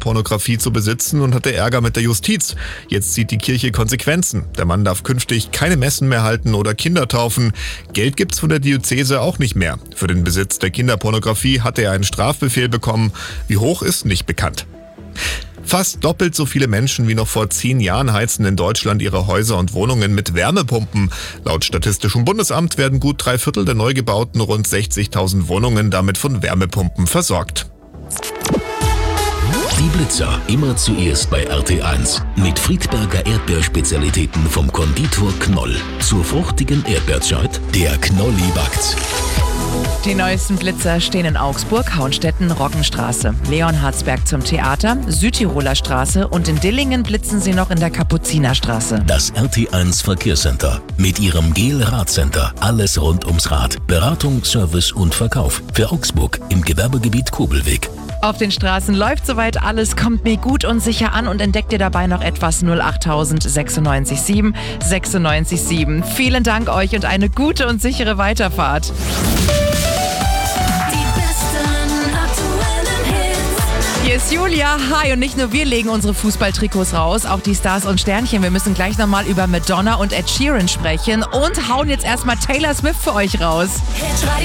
Kinderpornografie zu besitzen und hatte Ärger mit der Justiz. Jetzt zieht die Kirche Konsequenzen. Der Mann darf künftig keine Messen mehr halten oder Kinder taufen. Geld gibt's von der Diözese auch nicht mehr. Für den Besitz der Kinderpornografie hatte er einen Strafbefehl bekommen. Wie hoch ist nicht bekannt. Fast doppelt so viele Menschen wie noch vor 10 Jahren heizen in Deutschland ihre Häuser und Wohnungen mit Wärmepumpen. Laut Statistischem Bundesamt werden gut 3/4 der neu gebauten rund 60.000 Wohnungen damit von Wärmepumpen versorgt. Die Blitzer immer zuerst bei RT1 mit Friedberger Erdbeerspezialitäten vom Konditor Knoll. Zur fruchtigen Erdbeerzeit, der Knolli backt's. Die neuesten Blitzer stehen in Augsburg, Hauenstetten, Roggenstraße, Leonhardsberg zum Theater, Südtiroler Straße und in Dillingen blitzen sie noch in der Kapuzinerstraße. Das RT1 Verkehrscenter mit ihrem GEL-Radcenter. Alles rund ums Rad. Beratung, Service und Verkauf. Für Augsburg im Gewerbegebiet Kobelweg. Auf den Straßen läuft soweit alles, kommt mir gut und sicher an und entdeckt ihr dabei noch etwas 08000 967 967. Vielen Dank euch und eine gute und sichere Weiterfahrt. Hier ist Julia. Hi, und nicht nur wir legen unsere Fußballtrikots raus, auch die Stars und Sternchen. Wir müssen gleich nochmal über Madonna und Ed Sheeran sprechen und hauen jetzt erstmal Taylor Swift für euch raus.